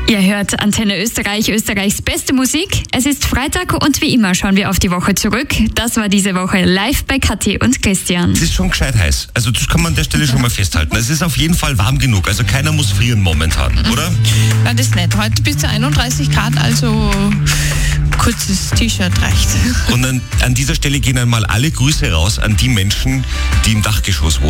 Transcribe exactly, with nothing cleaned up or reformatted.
Ihr hört Antenne Österreich, Österreichs beste Musik. Es ist Freitag und wie immer schauen wir auf die Woche zurück. Das war diese Woche live bei Kathi und Christian. Es ist schon gescheit heiß. Also das kann man an der Stelle schon mal festhalten. Es ist auf jeden Fall warm genug. Also keiner muss frieren momentan, oder? Ja, das ist nett. Heute bis zu einunddreißig Grad, also kurzes T-Shirt reicht. Und an, an dieser Stelle gehen einmal alle Grüße raus an die Menschen, die im Dachgeschoss wohnen.